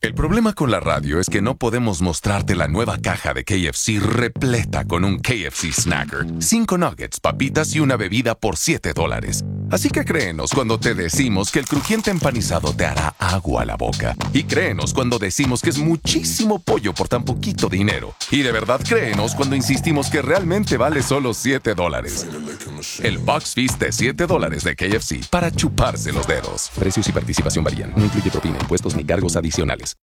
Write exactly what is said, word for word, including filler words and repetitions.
El problema con la radio es que no podemos mostrarte la nueva caja de K F C repleta con un K F C Snacker, cinco nuggets, papitas y una bebida por siete dólares. Así que créenos cuando te decimos que el crujiente empanizado te hará agua a la boca. Y créenos cuando decimos que es muchísimo pollo por tan poquito dinero. Y de verdad créenos cuando insistimos que realmente vale solo siete dólares. El Box Feast de siete dólares de K F C para chuparse los dedos. Precios y participación varían. No incluye propina, impuestos ni cargos adicionales.